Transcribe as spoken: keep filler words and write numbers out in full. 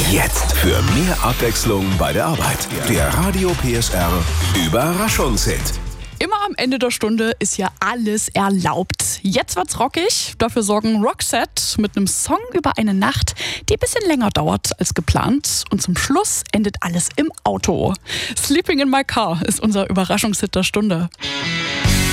Jetzt für mehr Abwechslung bei der Arbeit. Der Radio P S R Überraschungshit. Immer am Ende der Stunde ist ja alles erlaubt. Jetzt wird's rockig. Dafür sorgen Roxette mit einem Song über eine Nacht, die ein bisschen länger dauert als geplant. Und zum Schluss endet alles im Auto. Sleeping in my car ist unser Überraschungshit der Stunde.